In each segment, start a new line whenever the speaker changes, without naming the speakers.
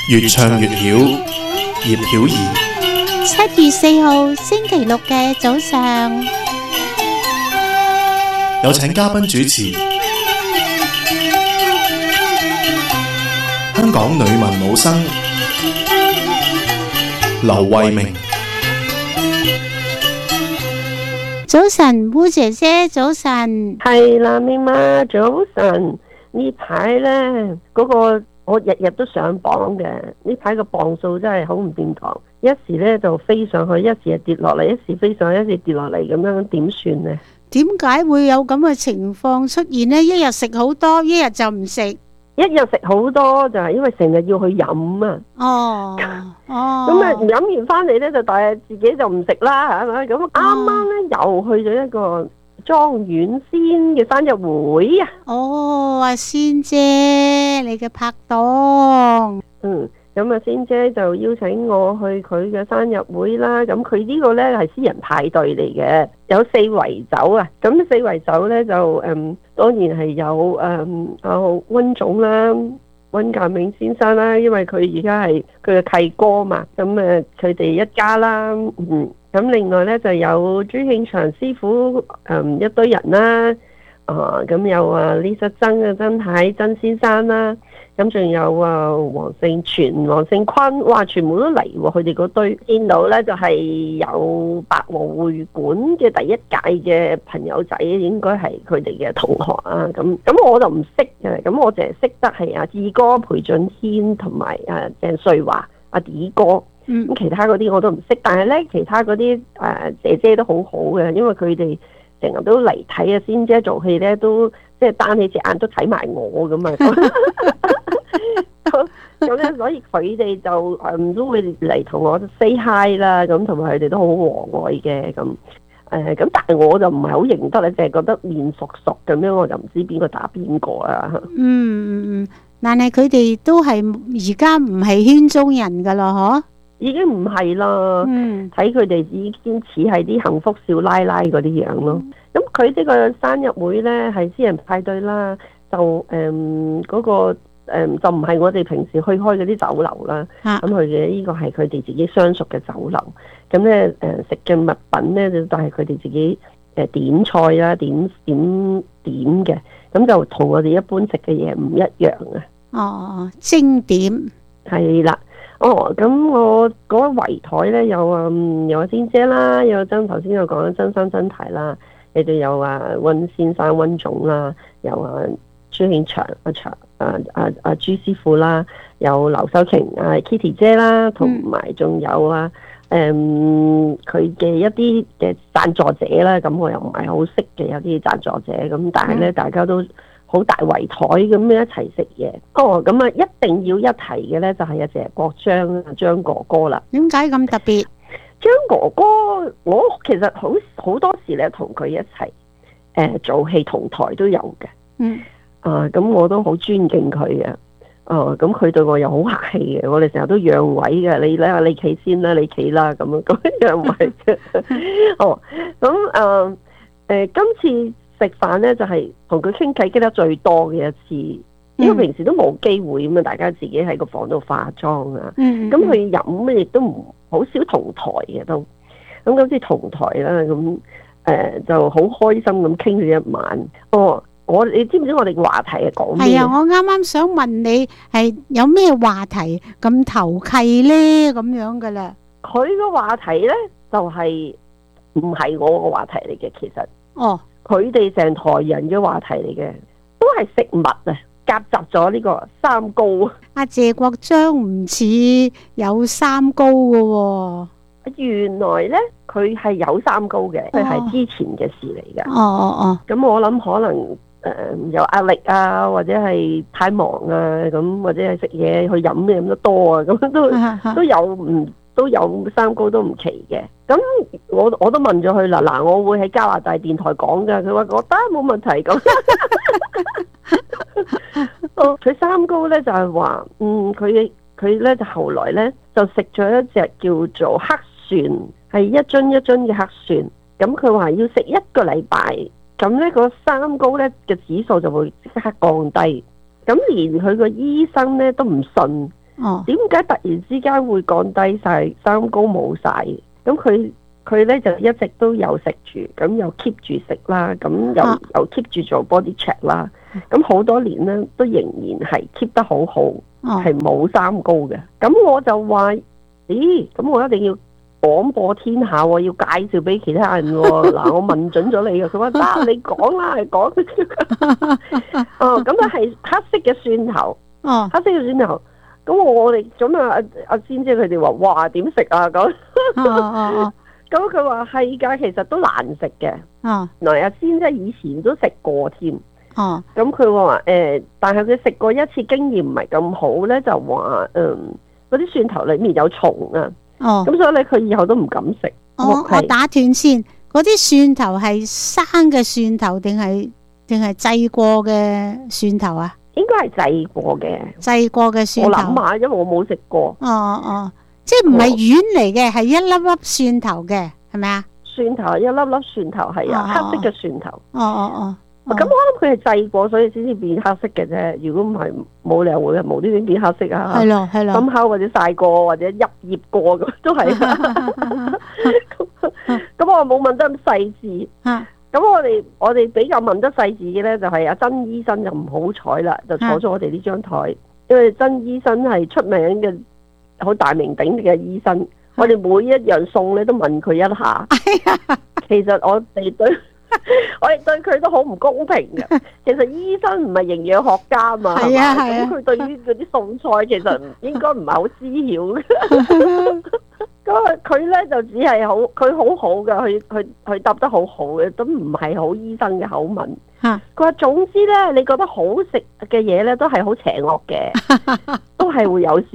越唱越曉，葉曉儀。
7月4號星期六嘅早上，
有請嘉賓主持，香港女文武生劉慧明。
早晨，烏姐姐，早晨。
係啦，明媽，早晨。呢排呢，個我日日都上磅嘅，呢排個磅數真係好唔掂當，一時呢就飛上去，一時又跌落嚟，一時飛上去，一時跌落嚟，咁樣點算呢？
點解會有咁嘅情況出現呢？一日食好多，一日就唔食。
一日食好多就係因為成日要去飲啊。
哦，
咁啊飲完翻嚟呢，就但係自己就唔食啦，係咪？咁啱啱呢又去咗一個莊園仙嘅生日會啊！
哦，阿仙姐，你嘅拍檔。
咁啊，仙姐就邀請我去佢嘅生日會啦。咁佢呢個呢係私人派對嚟嘅，有4圍酒啊。咁4圍酒呢，就當然係有阿溫總啦，溫鑑銘先生啦，因為佢而家係佢嘅契哥嘛。咁佢哋一家啦。咁另外呢，就有朱慶祥師傅一堆人啦。咁有Lisa曾嘅曾太曾先生啦。咁仲有黃勝全、黃勝坤，哇！全部都嚟喎，佢哋嗰堆見到呢，就係有百和會館嘅第一屆嘅朋友仔，應該係佢哋嘅同學啊。咁我就唔識嘅，咁我淨係識得係阿志哥、裴俊軒同埋鄭瑞華、阿 D 哥。咁其他嗰啲我都唔識，但係呢，其他嗰啲姐姐都好好嘅，因為佢哋成日都嚟睇仙姐做戲呢，都即係單起隻眼都睇埋我咁啊！咁咧，所以佢哋就都會嚟同我 say hi 啦，咁同埋佢哋都好和藹嘅咁。咁但係我就唔係好認得咧，淨係覺得面熟熟咁樣，我就唔知邊個打邊個啊。
但係佢哋都係而家唔係圈中人噶啦，嗬？
已經唔係啦。睇佢哋已經似係啲幸福少奶奶嗰啲樣咯。咁佢呢個生日會咧係私人派對啦，就嗰個。就唔係我哋平時去開嗰啲酒樓啦，咁佢嘅呢個係佢哋自己相熟嘅酒樓，咁咧食嘅物品咧就係佢哋自己點菜啦，點嘅，咁就同我哋一般食嘅嘢唔一樣啊。
精點
係啦。咁我嗰圍台咧有阿仙姐啦，有頭先有講曾生曾太啦，你哋有溫先生溫總啦，有朱慶祥朱師傅啦，有劉秀瓊Kitty 姐啦，同埋仲有佢嘅一啲嘅贊助者啦，咁我又唔係好識嘅，有啲贊助者咁，但係咧大家都好大圍台咁樣一齊食嘢。咁啊一定要一提嘅咧就係謝國張哥哥啦。點解咁特別？張哥哥，我其實好多時咧同佢一齊做戲同台都有嘅。咁我都好尊敬佢嘅。咁佢對我又好客氣嘅，我哋成日都讓位嘅。你咧，你企先啦，你企啦，咁讓位嘅。今次食飯咧就係同佢傾偈傾得最多嘅一次，因為平時都冇機會咁啊，大家自己喺個房度化妝啊。咁佢飲亦都唔好少同台嘅都。咁今次同台啦，咁就好開心咁傾咗一晚。你知唔知我哋嘅話題係講咩？係啊，
我啱啱想問你係有咩話題咁投契咧咁樣噶啦？
佢個話題咧就係唔係我個話題嚟嘅，其實佢哋成台人嘅話題嚟嘅，都係食物啊，夾雜咗呢個三高。
阿謝國璋唔似有三高噶喎。
原來咧佢係有三高嘅，佢係之前嘅事嚟嘅。咁我諗可能。有壓力啊，或者係太忙啊，咁或者係食嘢去飲嘢飲得多啊，咁都有三高都唔奇嘅。咁我都問咗佢啦，嗱，我會喺加拿大電台講噶，佢話覺得冇問題咁。佢三高咧就係話，佢咧就後來咧就食咗一隻叫做黑蒜，係一樽一樽嘅黑蒜，咁佢話要食1個禮拜。咁呢個三高呢嘅指數就會即刻降低，咁連佢個醫生呢都唔信，
哦，
點解突然之間會降低晒，三高冇晒？咁佢咧就一直都有食住，咁又 keep 住食啦，咁又 keep 住做 body check 啦，咁好多年咧都仍然係 keep 得好好，係冇三高嘅。咁我就話，咦，咁我一定要廣播天下喎，要介紹俾其他人喎。嗱，我問準咗你嘅，佢話得，你講啦，講。哦，咁咧係黑色嘅蒜頭，黑色嘅蒜頭。咁我哋咁阿仙姐佢哋話，哇，點食啊咁？咁佢話係㗎，其實都難食嘅。嗱，阿仙姐以前都食過添。咁佢話但係佢食過一次，經驗唔係咁好咧，就話嗰啲蒜頭裡面有蟲啊。咁所以咧，佢以後都唔敢食。
我打斷先，嗰啲蒜頭係生嘅蒜頭定係製過嘅蒜頭啊？
應該係製過嘅。製
過嘅蒜頭。我
諗下，因為我冇食過。
即係唔係丸嚟嘅，係一粒粒蒜頭嘅，係咪啊？蒜頭一粒粒蒜頭係啊，黑色嘅蒜頭。咁我諗佢係製過，所以先至變黑色嘅啫。如果唔係，冇理由會無端端變黑色啊。係咯，深烤或者曬過或者醃醃過咁都係。咁我冇問得咁細緻。咁我哋比較問得細緻嘅咧，就係阿曾醫生就唔好彩啦，就坐咗我哋呢張台，因為曾醫生係出名嘅。好大名鼎鼎嘅醫生，我哋每一樣餸咧都問佢一下。其實我哋對佢都好唔公平嘅。其實醫生唔係營養學家嘛，係嘛？咁佢對於嗰啲餸菜其實應該唔係好知曉。咁佢咧就只係佢好好嘅，佢答得好好嘅，都唔係好醫生嘅口吻。佢話總之咧，你覺得好食嘅嘢咧，都係好邪惡嘅，都係會有事。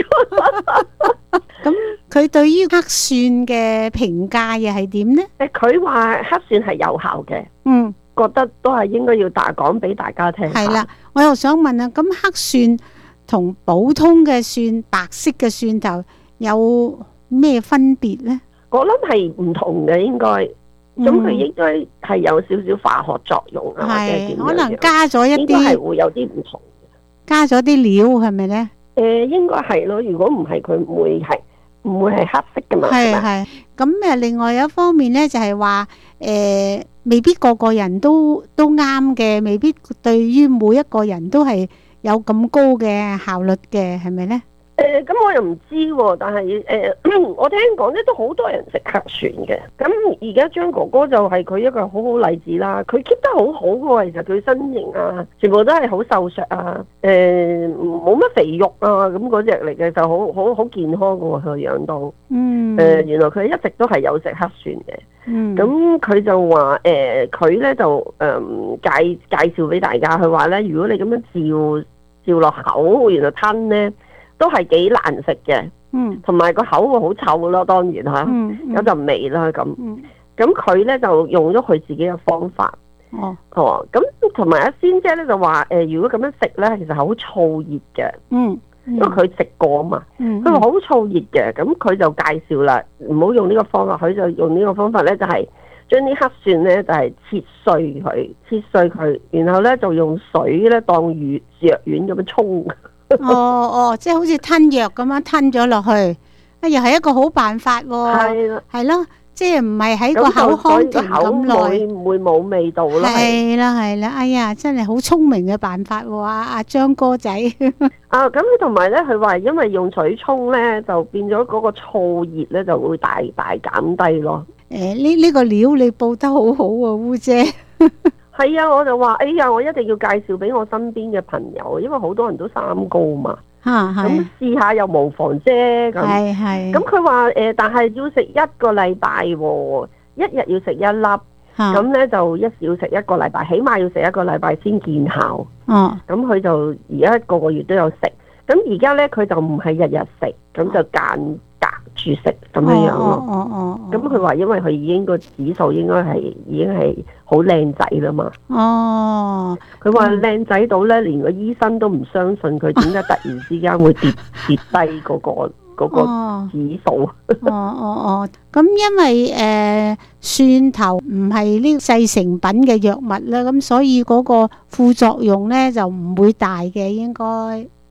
咁佢對於黑蒜嘅評價又係點呢？
佢話黑蒜係有效嘅，覺得都係應該要講俾大家聽。
係啦，我又想問啊，咁黑蒜同普通嘅蒜、白色嘅蒜頭有咩分別呢？
我諗係唔同嘅，應該。咁佢應該係有少少化學作用啊，或者點樣？
可能加咗一啲，
應該係會有啲唔同。
加咗啲料係咪呢？
應該係咯。如果唔係，佢唔會係黑色㗎嘛。
係。咁另外有一方面呢，就係話未必個個人都啱嘅，未必對於每一個人都係有咁高嘅效率嘅，係咪呢？
咁我又唔知喎，但係我聽講咧都好多人食黑蒜嘅。咁而家張哥哥就係佢一個好好例子啦。佢 keep 得好好嘅，其實佢身形啊，全部都係好瘦削啊，冇乜肥肉啊，咁嗰隻嚟嘅就好健康嘅喎，佢樣到。原來佢一直都係有食黑蒜嘅。咁佢就話佢咧就介紹俾大家，佢話咧如果你咁樣照落口，原來吞咧，都係幾難食嘅，同埋個口會好臭咯，當然嚇，有陣味啦咁。咁佢咧就用咗佢自己嘅方法。咁同埋阿仙姐咧就話如果咁樣食咧，其實係好燥熱嘅。因為佢食過啊嘛，佢話好燥熱嘅，咁佢就介紹啦，唔好用呢個方法，佢就用呢個方法咧，就係將啲黑蒜咧就係切碎佢，然後咧就用水咧當藥丸咁樣沖。
即係好似吞藥咁樣吞咗落去，又係一個好辦法喎。係咯，即係唔係喺個口腔停咁耐，
會冇味道咯。
係啦，哎呀，真係好聰明嘅辦法喎，阿張哥仔。
咁同埋咧，佢話因為用水沖咧，就變咗嗰個燥熱咧就會大減低咯。
呢個料你報得好好啊，烏姐。
係啊，我就話，哎呀，我一定要介紹俾我身邊嘅朋友，因為好多人都三高嘛。咁試下又無妨啫。咁佢話但係要食一個禮拜喎，一日要食一粒。咁咧就要食一個禮拜，起碼要食一個禮拜先見效。咁佢就而家個個月都有食。咁而家咧佢就唔係日日食，咁就間隔住食咁樣樣咯。咁佢話因為佢已經個指數應該已經係好靚仔啦嘛。佢話靚仔到咧，連個醫生都唔相信佢點解突然之間會跌低嗰個指數。
咁因為蒜頭唔係呢個製成品嘅藥物啦，咁所以嗰個副作用咧就唔會大嘅，應該。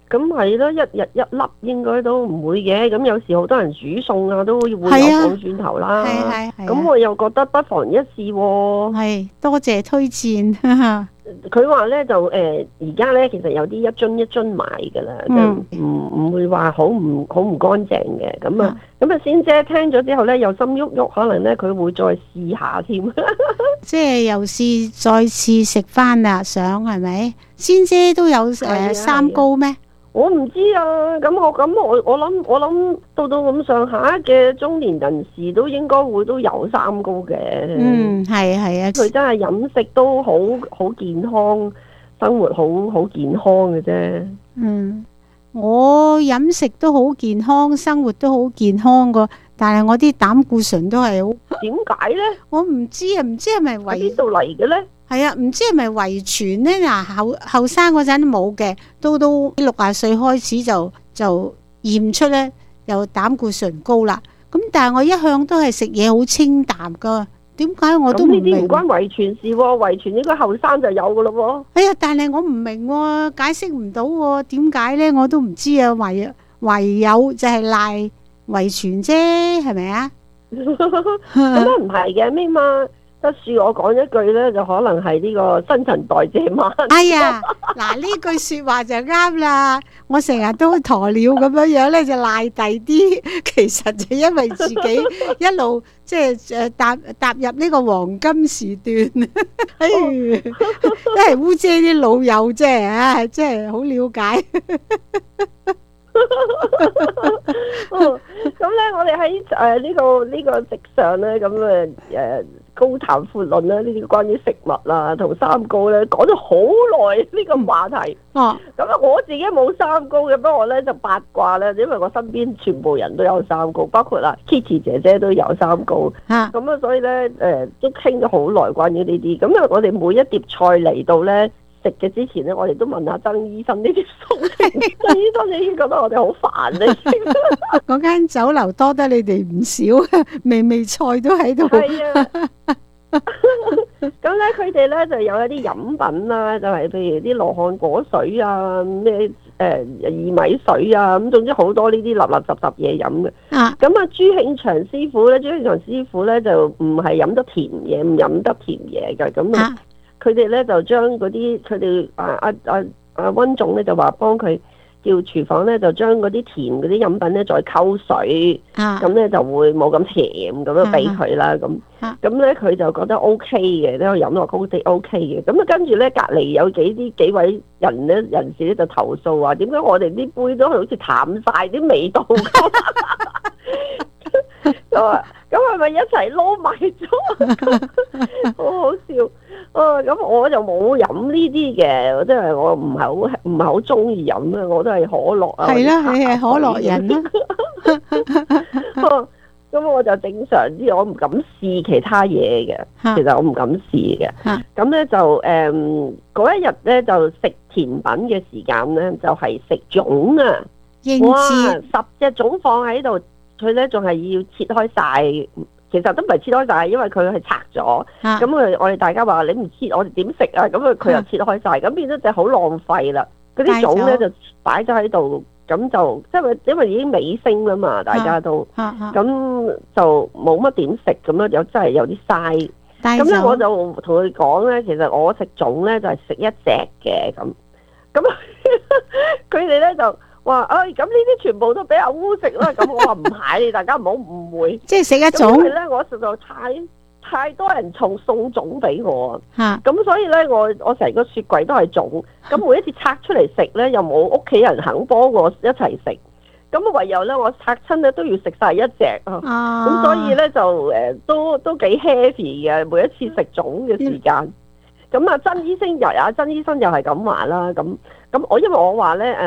咁係咯，一日一粒應該都唔會嘅。咁有時好多人煮餸啊，都會有講轉頭啦。咁我又覺得不妨一試喎。
係，多謝推薦。
佢話咧就而家咧其實有啲一樽一樽買㗎啦，就唔會話好唔乾淨嘅。咁啊仙姐聽咗之後咧，又心喐喐，可能咧佢會再試下添。
即係又再次食翻啦，想係咪？仙姐都有三高咩？
我唔知啊，我諗到咁上下嘅中年人士都應該會都有三高嘅。
係啊，
佢真係飲食都好健康，生活好健康嘅啫。
我飲食都好健康，生活都好健康個，但係我啲膽固醇都係好。
點解呢？
我唔知啊，唔知係咪
喺邊度嚟嘅呢？
係啊，唔知係咪遺傳呢？嗱，後生嗰陣都冇嘅，到60歲開始就驗出咧，又膽固醇高啦。咁但係我一向都係食嘢好清淡噶，點解我都唔明？咁呢啲唔關遺傳事喎，遺傳應該後生就有噶咯喎。哎呀，但係我唔明喎，解釋唔到喎，點解咧？我都唔知啊，唯有就係賴遺傳啫，係咪啊？
咁都唔係嘅咩嘛？得恕我講一句咧，就可能係呢個新陳代謝慢。
哎呀，嗱呢句說話就啱啦！我成日都鴕鳥咁樣咧，就賴第啲，其實就因為自己一路即係踏入呢個黃金時段。哎，都係烏姐啲老友啫，啊，真係好了解。
咁咧，我哋喺呢個席上咧，咁高談闊論啦，呢啲關於食物啦同三高咧，講咗好耐呢個話題。咁我自己冇三高嘅，不過咧就八卦咧，因為我身邊全部人都有三高，包括Kitty 姐姐都有三高。咁所以咧都傾咗好耐關於呢啲。咁我哋每一碟菜嚟到咧食嘅之前咧，我哋都問下曾醫生呢啲餸。曾醫生已經覺得我哋好煩咧。
嗰間酒樓多得你哋唔少，味菜都喺度。
係啊。咁咧，佢哋咧就有一啲飲品啦，就係譬如啲羅漢果水啊，咩薏米水啊，咁總之好多呢啲立立雜雜嘢飲嘅。咁朱慶祥師傅咧就唔係飲得甜嘢，唔飲得甜嘢嘅。咁佢哋咧就將嗰啲佢哋溫總咧就話幫佢叫廚房咧就將嗰啲甜嗰啲飲品咧再溝水，咁咧就會冇咁甜咁樣俾佢啦。咁咧佢就覺得 O K 嘅，呢個飲落高啲 O K 嘅。咁跟住咧隔離有幾位人士咧就投訴話，點解我哋啲杯都好似淡晒啲味道咁？咁係咪一齊撈埋咗？好好笑。咁我就冇飲呢啲嘅，即係我唔係好中意飲啊，我都係可樂啊。
係啦，你係可樂人啦。
咁我就正常啲，我唔敢試其他嘢嘅。其實我唔敢試嘅。咁咧就嗰一日咧就食甜品嘅時間咧，就係食粽啊！哇，10隻粽放喺度，佢咧仲係要切開晒。其實都唔係切開晒，因為佢係拆咗。咁我哋大家話你唔切，我哋點食啊？咁佢又切開晒，咁變咗就好浪費啦。嗰啲粽咧就擺咗喺度，咁就即係因為已經尾聲啦嘛，大家都咁就冇乜點食咁咯，又真係有啲嘥。咁咧我就同佢講咧，其實我食粽咧就係食一隻嘅咁佢哋咧就話咁呢啲全部都俾阿烏食啦。咁我話唔係，大家唔好誤會，
即係食一種。
因為咧我實在太多人送粽俾我咁所以咧我成個雪櫃都係粽。咁每一次拆出嚟食咧，又冇屋企人肯幫我一齊食，咁唯有咧我拆親咧都要食晒一隻咁所以咧就都幾 heavy 嘅每一次食粽嘅時間。咁曾醫生又係咁話啦。咁因為我話咧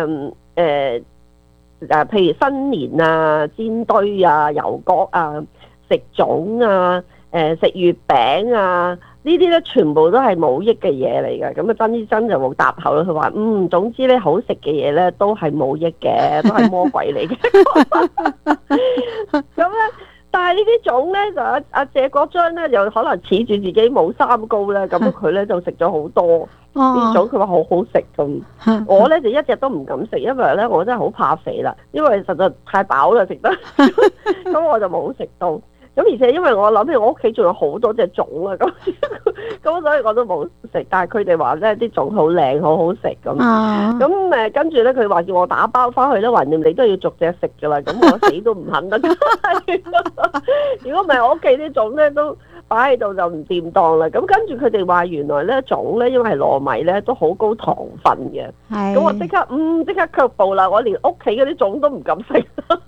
譬如新年啊、煎堆啊、油角啊、食粽啊、食月餅啊，呢啲咧全部都係冇益嘅嘢嚟嘅。咁曾醫生就冇答口啦。佢話總之咧好食嘅嘢咧都係冇益嘅，都係魔鬼嚟嘅。咁咧但係呢啲粽咧就阿謝國璋咧，又可能恃住自己冇三高咧，咁佢咧就食咗好多啲粽，佢話好好食咁。我咧就一隻都唔敢食，因為咧我真係好怕肥啦，因為實在太飽啦食得，咁我就冇食到。咁而且因為我諗起我屋企仲有好多隻粽啊，咁所以我都冇食。但係佢哋話咧啲粽好靚，好好食咁。咁跟住咧佢話叫我打包翻去咧，橫掂你都要逐隻食噶啦。咁我死都唔肯得。如果唔係我屋企啲粽咧都擺喺度就唔掂當啦。咁跟住佢哋話原來咧粽咧因為係糯米咧都好高糖分嘅。咁我即刻卻步啦！我連屋企嗰啲粽都唔敢食。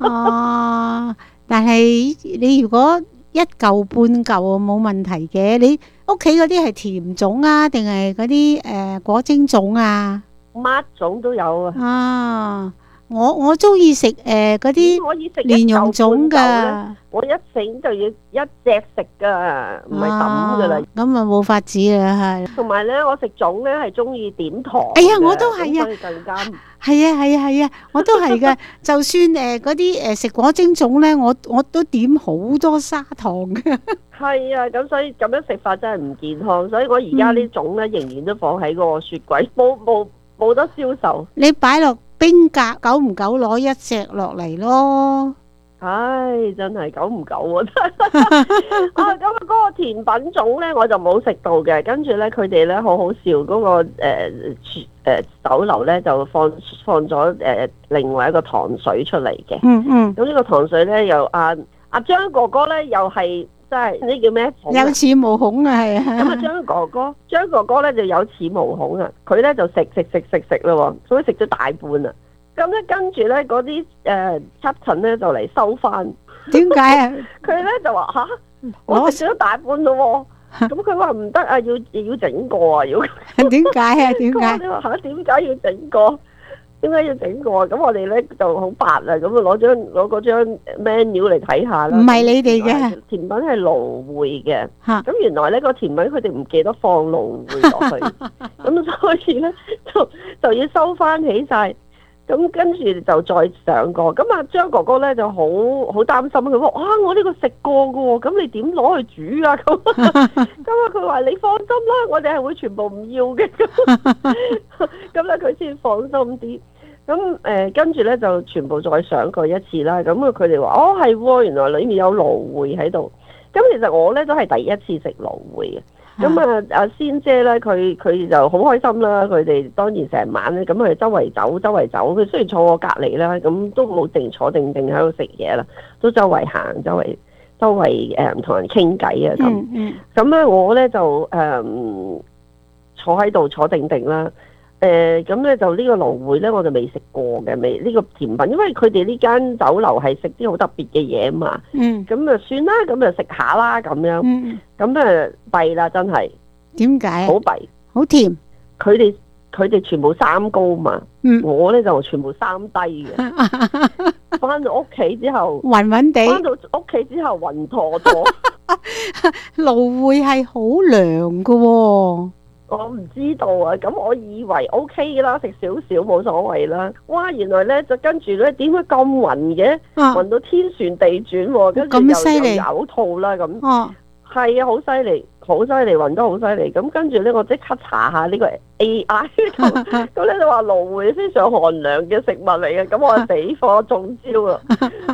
但係你如果一嚿半嚿冇問題嘅，你屋企嗰啲係甜粽啊，定係嗰啲果蒸粽啊？
乜粽都有啊！
我中意食嗰啲蓮蓉粽噶，
我一整就要一隻食噶，唔係抌噶啦。
咁啊冇法子啦，係。
同埋咧，我食粽咧係中意點糖。
哎呀，我都係啊，
所以更加
係啊，我都係噶。就算嗰啲食果蒸粽咧，我都點好多砂糖嘅。
係啊，咁所以咁樣食法真係唔健康，所以我而家啲粽咧仍然都放喺個雪櫃，冇得銷售。
你擺落冰格，久唔久攞一隻落嚟咯。
唉，真係久唔久啊！咁嗰個甜品粽咧，我就冇食到嘅。跟住咧，佢哋咧好好笑，嗰個酒樓咧就放咗另外一個糖水出嚟嘅。咁呢個糖水咧，又阿張哥哥咧，又係。真係呢叫咩？
有恃無恐啊，係啊！
咁啊，張哥哥咧就有恃無恐啊！佢咧就食咯，所以食咗大半啦。咁咧跟住咧嗰啲七層咧就嚟收翻。
點解啊？
佢咧就話吓，我食咗大半咯。咁佢話唔得啊，要整過啊，要。
點解啊？點解？
你話吓，點解要整過？點解要整過？咁我哋咧就好白啦，咁啊攞嗰張 menu 嚟睇下啦。
唔係你哋嘅
甜品係蘆薈嘅，咁原來呢個甜品佢哋唔記得放蘆薈落去，咁所以咧就要收翻起晒，咁跟住就再上過。咁啊張哥哥咧就好擔心，佢話：哇，我呢個食過嘅喎，咁你點攞去煮啊？咁啊佢話：你放心啦，我哋係會全部唔要嘅。咁咧佢先放心啲。咁跟住咧就全部再上過一次啦。咁佢哋話：哦係喎，原來裡面有蘆薈喺度。咁其實我咧都係第一次食蘆薈嘅。咁啊阿仙姐咧佢就好開心啦。佢哋當然成晚咧咁佢周圍走。佢雖然坐我隔離啦，咁都冇坐定喺度食嘢啦，都周圍行，周圍同人傾偈啊咁。咁咧我咧就坐喺度坐定啦。咁咧就呢個蘆薈咧，我就未食過嘅，未呢個甜品，因為佢哋呢間酒樓係食啲好特別嘅嘢啊嘛。咁啊算啦，咁啊食下啦咁樣。咁啊弊啦，真係。點解？好弊。好甜。佢哋全部三高嘛。我咧就全部三低嘅。翻到屋企之後，暈暈地。翻到屋企之後暈陀陀。
蘆薈係好涼㗎喎。
我唔知道啊，咁我以為 OK 啦，食少少冇所謂啦。哇，原來咧就跟住咧點解咁暈嘅？暈到天旋地轉喎，跟住又嘔吐啦咁。係啊，好犀利，暈得好犀利。咁跟住咧，我即刻查下呢個 AI，咁咧就話蘆薈非常寒涼嘅食物嚟嘅，咁我死火中招啦。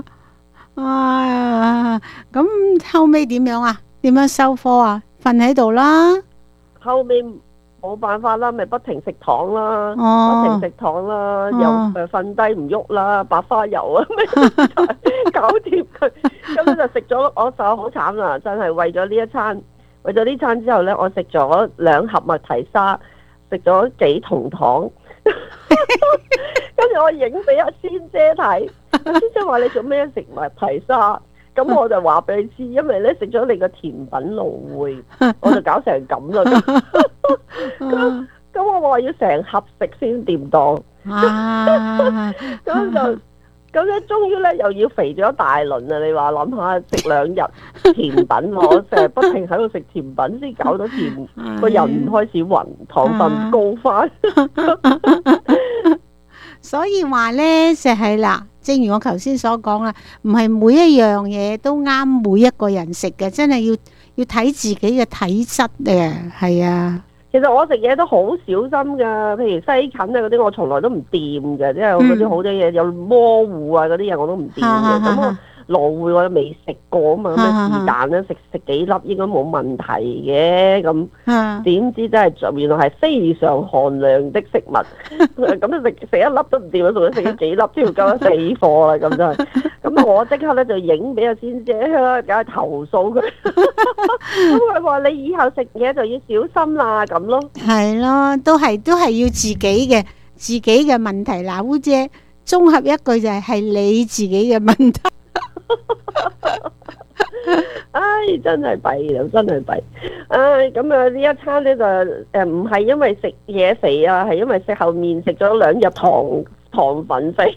咁後尾點樣啊？點樣收科啊？瞓喺度啦。
後尾冇辦法啦，咪不停食糖啦，不停食糖啦，又瞓低唔喐啦，白花油啊，搞掂佢。咁就食咗，我手好慘啦，真係為咗呢一餐，之後呢，我食咗2盒麥提沙，食咗幾桶糖，跟住我影俾阿仙姐睇，阿仙姐話你做咩食麥提沙？咁我就話俾你知，因為咧食咗你個甜品蘆薈，我就搞成咁啦。咁我話要成盒食先掂當。咁咧，終於咧又要肥咗一大輪啊！你話諗下，食2日甜品，我成日不停喺度食甜品，先搞到甜，個人開始暈，糖分高翻。
所以話咧就係啦。 正如我頭先所講啦，唔係每一樣嘢都啱每一個人食嘅，真係要睇自己嘅體質嘅，係啊。
其實我食嘢都好小心㗎，譬如西芹啊嗰啲，我從來都唔掂嘅，即係嗰啲好多嘢有模糊啊嗰啲嘢我都唔掂嘅。咁我羅匯我都未食過啊嘛，咁是但啦，食幾粒應該冇問題嘅。咁點知真係原來係非常寒涼的食物，咁食一粒都唔掂啦，仲要食咗幾粒都要夠死貨啦，咁真係。咁我即刻咧就影俾阿仙姐啦，梗係投訴佢。咁佢話你以後食嘢就要小心啦，咁咯。
係咯，都係要自己嘅問題。嗱，烏姐綜合一句就係你自己嘅問題。
唉，真係弊啦，真係弊。唉，咁啊呢一餐咧就唔係因為食嘢肥啊，係因為食後面食咗2日糖分肥。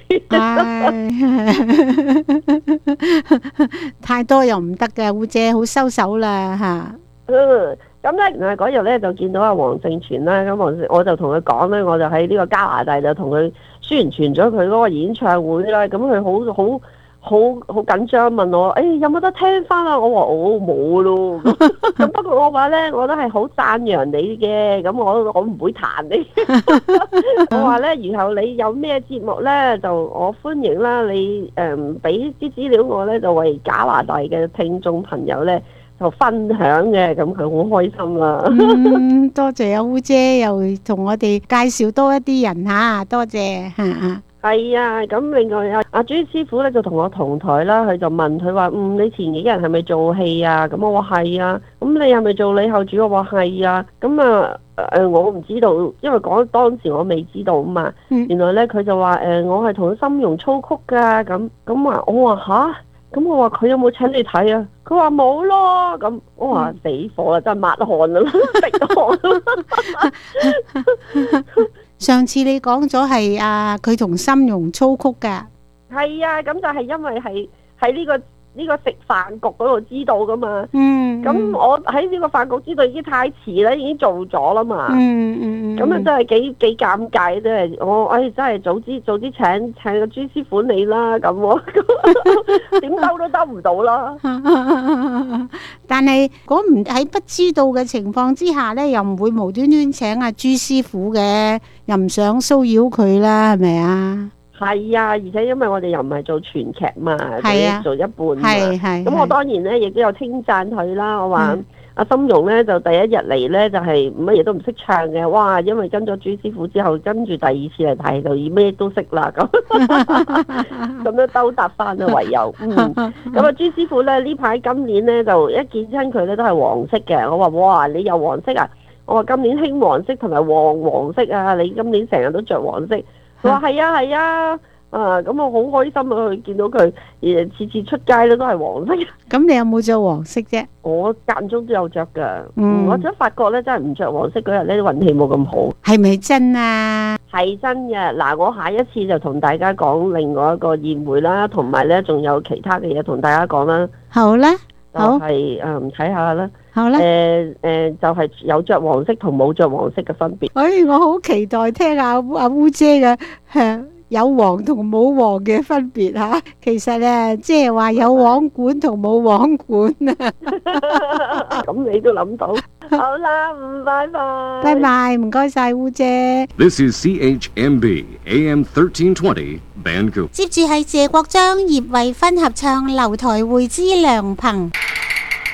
太多又唔得嘅，烏姐好收手啦吓。
咁咧嗰日咧就見到阿黃盛全啦，咁我就同佢講咧，我就喺呢個加拿大就同佢宣傳咗佢嗰個演唱會啦。咁佢好緊張問我，有冇得聽翻啊？我話我冇咯。咁不過我話咧，我都係好讚揚你嘅，咁我唔會彈你。我話咧，然後你有咩節目咧，就我歡迎啦。你俾啲資料我咧，就為加拿大嘅聽眾朋友咧就分享嘅，咁佢好開心啦。
多謝阿烏姐又同我哋介紹多一啲人吓，多謝。
係啊，咁另外阿朱師傅咧就同我同台啦，佢就問佢話，你前幾日係咪做戲啊？咁我話係啊，咁你係咪做李後主？我話係啊，咁我唔知道，因為當時我未知道啊嘛。原來咧佢就話我係同心容操曲噶，咁話我話吓，咁我話佢有冇請你睇啊？佢話冇咯，咁我話死火啦，真係抹汗啦，滴汗。
上次你講咗係佢同心容操曲噶，
係啊，咁就係因為係喺呢個食飯局嗰度知道噶嘛。咁我喺呢個飯局知道已經太遲啦，已經做咗啦嘛。咁啊真係幾尷尬，真係我真係早啲請個朱師傅你啦，咁我點兜都兜唔到啦。
但係唔喺不知道嘅情況之下呢，又唔會無端端請阿朱師傅嘅，又唔想騷擾佢啦，係咪啊？係
啊，而且因為我哋又唔係做全劇嘛，係做一半嘛。咁我當然咧亦都有稱讚佢啦。我話阿心容咧就第一日嚟咧就係乜嘢都唔識唱嘅，哇！因為跟咗朱師傅之後，跟住第二次嚟睇就咩都識啦咁。咁樣兜搭翻啊，唯有。咁啊朱師傅咧呢排今年咧就一見親佢咧都係黃色嘅。我話哇，你又黃色啊？我話今年興黃色同埋黃色啊！你今年成日都着黃色。佢話係啊，咁我好開心啊！佢見到佢，次次出街咧都係黃色。
咁你有冇着黃色啫？
我間中都有着噶。我真發覺咧，真係唔着黃色嗰日咧，運氣冇咁好。
係咪真啊？
係真嘅。嗱，我下一次就同大家講另外一個宴會啦，同埋咧仲有其他嘅嘢同大家講啦。
好啦，好
係睇下啦。
好啦，
就係有着黃色同冇着黃色嘅分別。
我好期待聽阿烏姐嘅有黃同冇黃嘅分別吓。其實咧，即係話有黃管同冇黃管啊。
咁你都諗到。好啦，拜拜。
拜拜，唔該晒烏姐。
This is CHMB AM 1320 Vancouver。
接住係謝國璋、葉慧芬合唱《樓台會之涼棚》。